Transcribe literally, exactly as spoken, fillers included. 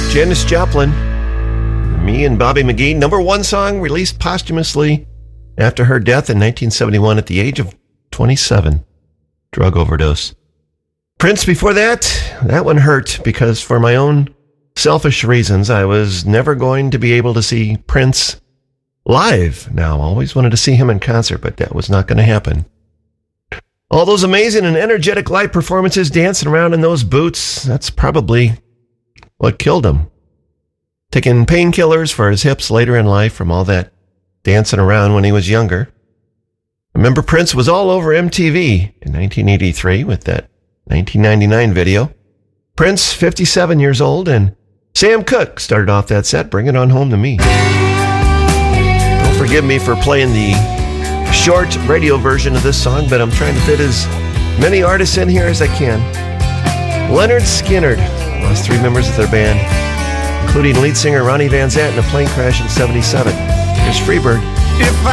Janis Joplin, Me and Bobby McGee, number one song released posthumously after her death in nineteen seventy-one at the age of twenty-seven. Drug overdose. Prince before that, that one hurt because for my own selfish reasons, I was never going to be able to see Prince live. Now, I always wanted to see him in concert, but that was not going to happen. All those amazing and energetic live performances, dancing around in those boots, that's probably what killed him. Taking painkillers for his hips later in life from all that dancing around when he was younger. Remember, Prince was all over M T V in nineteen eighty-three with that nineteen ninety-nine video. Prince, fifty-seven years old, and Sam Cooke started off that set, Bring It On Home to Me. Don't forgive me for playing the short radio version of this song, but I'm trying to fit as many artists in here as I can. Leonard Skinner lost three members of their band, including lead singer Ronnie Van Zant in a plane crash in seventy-seven. Here's Freebird. If